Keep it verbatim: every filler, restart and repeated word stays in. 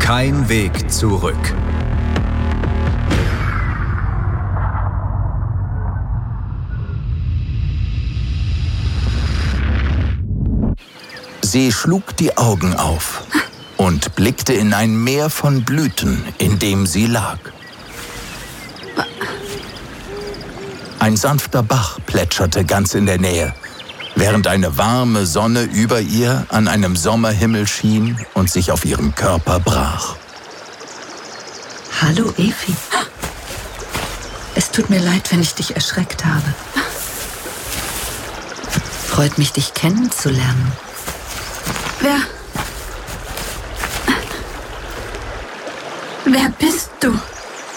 Kein Weg zurück. Sie schlug die Augen auf und blickte in ein Meer von Blüten, in dem sie lag. Ein sanfter Bach plätscherte ganz in der Nähe, während eine warme Sonne über ihr an einem Sommerhimmel schien und sich auf ihrem Körper brach. Hallo, Efi. Es tut mir leid, wenn ich dich erschreckt habe. Freut mich, dich kennenzulernen. Wer... Wer bist du?